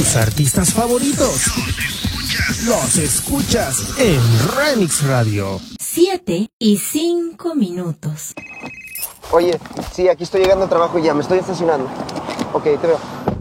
tus artistas favoritos. Los escuchas en Remix Radio. 7:05. Oye, sí, aquí estoy llegando al trabajo y ya, me estoy estacionando. Ok, te veo.